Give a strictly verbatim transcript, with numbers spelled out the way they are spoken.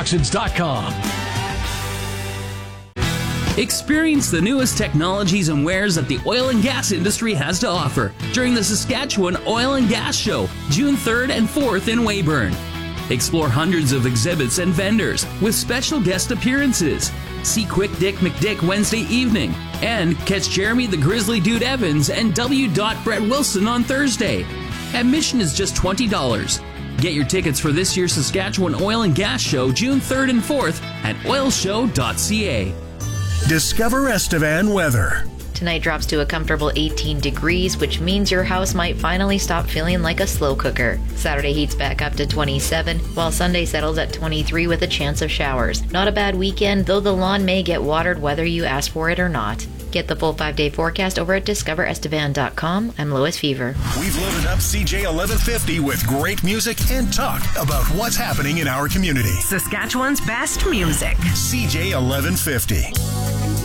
auctions dot com. Experience the newest technologies and wares that the oil and gas industry has to offer during the Saskatchewan Oil and Gas Show, June third and fourth in Weyburn. Explore hundreds of exhibits and vendors with special guest appearances. See Quick Dick McDick Wednesday evening and catch Jeremy the Grizzly Dude Evans and W. Brett Wilson on Thursday. Admission is just twenty dollars. Get your tickets for this year's Saskatchewan Oil and Gas Show, June third and fourth at oil show dot c a. Discover Estevan weather. Tonight drops to a comfortable eighteen degrees, which means your house might finally stop feeling like a slow cooker. Saturday heats back up to twenty-seven, while Sunday settles at twenty-three with a chance of showers. Not a bad weekend, though the lawn may get watered whether you ask for it or not. Get the full five-day forecast over at discover estevan dot com. I'm Lois Fever. We've loaded up C J eleven fifty with great music and talk about what's happening in our community. Saskatchewan's best music. C J eleven fifty.